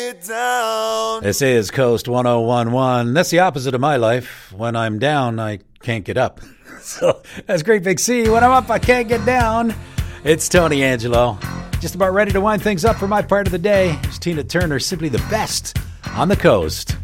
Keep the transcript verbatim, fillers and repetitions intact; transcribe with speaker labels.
Speaker 1: get down.
Speaker 2: This is Coast one oh one point one. That's the opposite of my life. When I'm down, I can't get up. So that's Great Big C. When I'm up, I can't get down. It's Tony Angelo. Just about ready to wind things up for my part of the day. It's Tina Turner, simply the best on the coast.